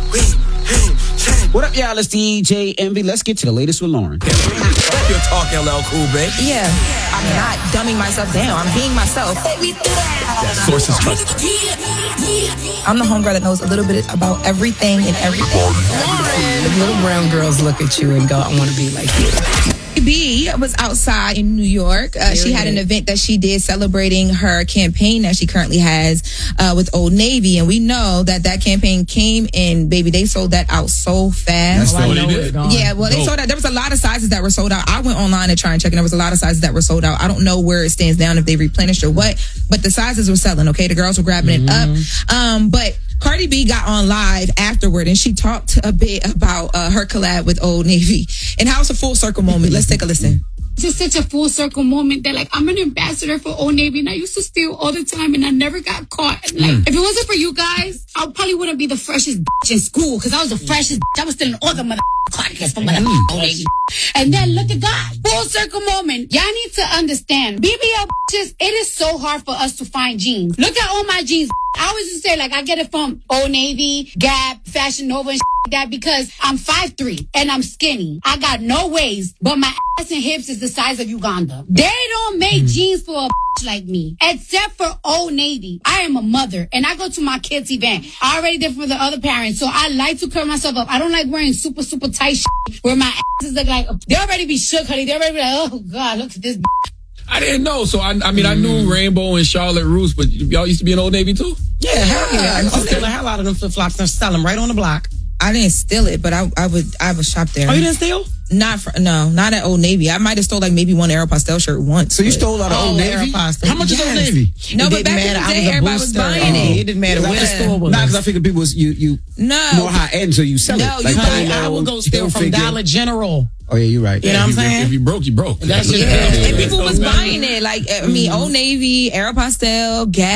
What up, y'all? It's DJ Envy. Let's get to the latest with Lauren. You're talking LL Cool, babe. Yeah, I'm not dumbing myself down. I'm being myself. That source is trusted. I'm the homegirl that knows a little bit about everything and everybody. The little brown girls look at you and go, I want to be like you. B was outside in New York. She had an event that she did celebrating her campaign that she currently has with Old Navy. And we know that campaign came in, baby, they sold that out so fast. Yeah, well, they sold out. There was a lot of sizes that were sold out. I went online to try and check, and there was a lot of sizes that were sold out. I don't know where it stands now, if they replenished or what, but the sizes were selling, okay? The girls were grabbing it up. But Cardi B got on live afterward, and she talked a bit about her collab with Old Navy and how it's a full circle moment. Let's take a listen. It's just such a full circle moment that, like, I'm an ambassador for Old Navy, and I used to steal all the time, and I never got caught. Like, if it wasn't for you guys, I probably wouldn't be the freshest bitch in school, because I was the freshest bitch. I was stealing all the cardigans from Old Navy. And then look at God. Full circle moment. Y'all need to understand. BBL bitches, it is so hard for us to find jeans. Look at all my jeans. I always used to say, like, I get it from Old Navy, Gap, Fashion Nova, and like that, because I'm 5'3" and I'm skinny. I got no waist, but my ass and hips is the size of Uganda. They don't make jeans for a bitch like me, except for Old Navy. I am a mother, and I go to my kids' event. I already did for the other parents, so I like to cover myself up. I don't like wearing super, super tight shit where my asses look like, they already be shook, honey. They already be like, oh, God, look at this bitch. I didn't know, so I mean, I knew Rainbow and Charlotte Russe, but y'all used to be in Old Navy too? Yeah, hell yeah. I used to steal the hell out of them flip-flops and sell them right on the block. I didn't steal it, but I would shop there. Oh, you didn't steal? Not at Old Navy. I might have stole like maybe one Aeropostale shirt once. So you stole out of Old Navy? How much is Old Navy? No, but back in the day, everybody was buying it. It didn't matter where the store was. Nah, because I figured people was you more high end, so you sell it. Like, I would go steal from Dollar General. Oh yeah, you're right. You know what I'm saying? If you broke, you broke. That's just and people was buying it. Like, I mean, Old Navy, Aeropostale, Gap.